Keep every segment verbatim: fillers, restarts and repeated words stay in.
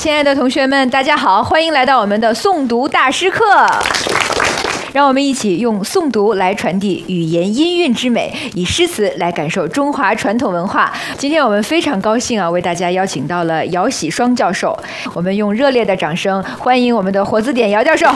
亲爱的同学们，大家好，欢迎来到我们的诵读大师课。让我们一起用诵读来传递语言音韵之美，以诗词来感受中华传统文化。今天我们非常高兴啊，为大家邀请到了姚喜双教授。我们用热烈的掌声欢迎我们的活字典姚教授。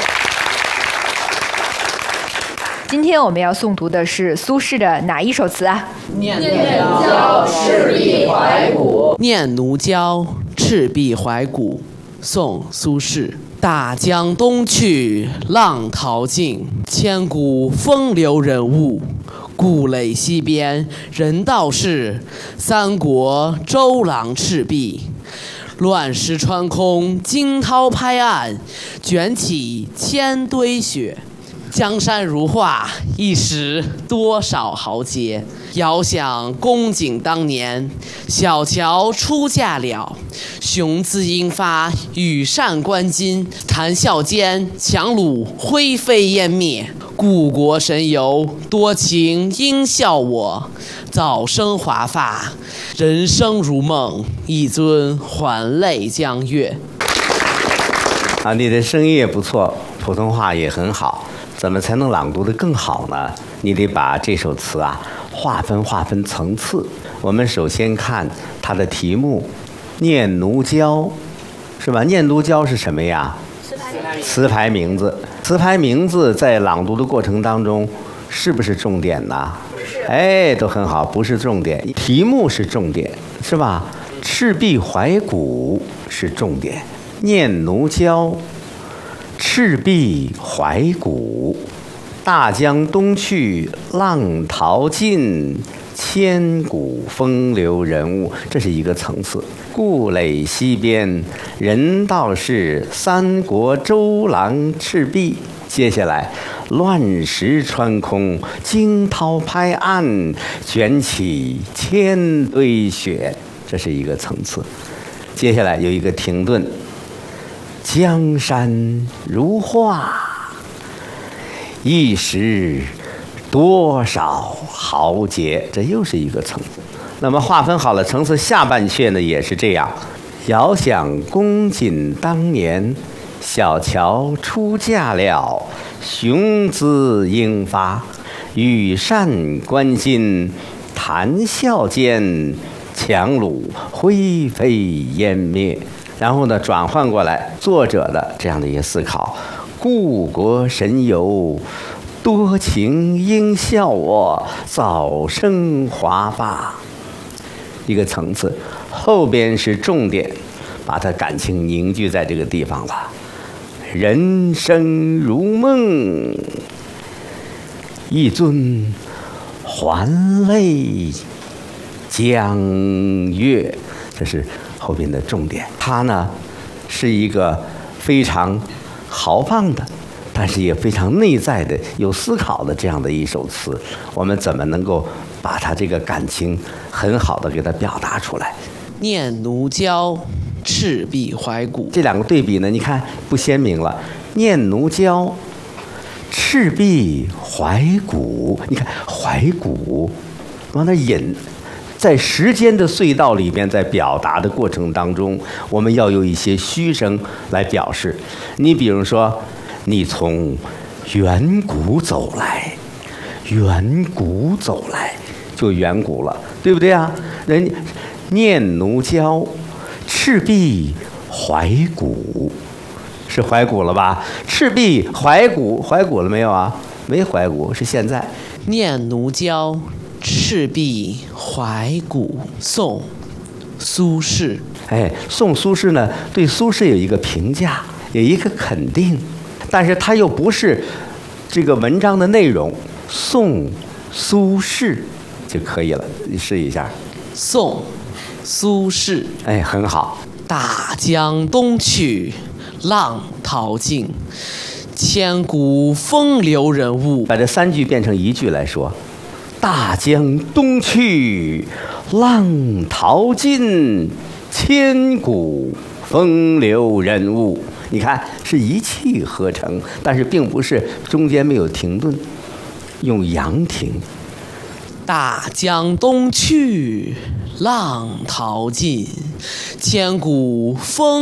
今天我们要诵读的是苏轼的哪一首词啊？ 念奴娇·赤壁怀古。 念奴娇·赤壁怀古，宋·苏轼。大江东去，浪淘尽，千古风流人物。故垒西边，人道是，三国周郎赤壁。乱石穿空，惊涛拍岸，卷起千堆雪。江山如画，一时多少豪杰。遥想公瑾当年，小乔出嫁了。雄姿英发，羽扇纶巾，谈笑间，樯橹灰飞烟灭。故国神游，多情应笑我。早生华发，人生如梦，一尊还酹江月。 啊，你的声音也不错，普通话也很好。怎么才能朗读得更好呢？你得把这首词啊划分划分层次。我们首先看它的题目《念奴娇》，是吧？念奴娇是什么呀？词牌名字。词牌名字在朗读的过程当中是不是重点呢？哎，都很好，不是重点。题目是重点，是吧？赤壁怀古是重点。念奴娇。赤壁怀古，大江东去，浪淘尽，千古风流人物，这是一个层次。故垒西边，人道是，三国周郎赤壁。接下来，乱石穿空，惊涛拍岸，卷起千堆雪，这是一个层次。接下来有一个停顿。江山如画，一时多少豪杰，这又是一个层次。那么划分好了层次，下半阙呢也是这样。遥想公瑾当年，小乔出嫁了。雄姿英发，羽扇纶巾，谈笑间，樯橹灰飞烟灭。然后呢，转换过来作者的这样的一个思考：故国神游，多情应笑我，早生华发。一个层次，后边是重点，把它感情凝聚在这个地方了。人生如梦，一尊还酹江月，这是后边的重点。它呢是一个非常豪放的，但是也非常内在的、有思考的这样的一首词。我们怎么能够把它这个感情很好的给它表达出来？ 念奴娇，赤壁怀古。 这两个对比呢，你看不鲜明了。念奴娇，赤壁怀古。你看怀古往那引。在时间的隧道里面，在表达的过程当中，我们要有一些虚声来表示。你比如说，你从远古走来，远古走来，就远古了，对不对啊？人念奴娇，赤壁怀古，是怀古了吧？赤壁怀古，怀古了没有啊？没怀古，是现在。 念奴娇，赤壁怀古，宋苏轼。 哎，宋苏轼呢，对苏轼有一个评价，有一个肯定，但是他又不是这个文章的内容。宋苏轼就可以了，你试一下。 宋苏轼。 哎，很好。 大江东去，浪淘尽，千古风流人物。 把这三句变成一句来说。大江东去，浪淘尽，千古风流人物。你看是一气呵成，但是并不是中间没有停顿，用阳停。 大江东去，浪淘尽，千古风